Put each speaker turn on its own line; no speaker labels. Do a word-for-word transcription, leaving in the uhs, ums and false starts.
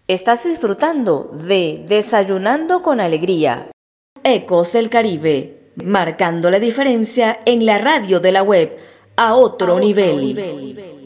Estás disfrutando de Desayunando con Alegría. Ecos del Caribe, marcando la diferencia en la radio de la web a otro, a otro nivel. nivel.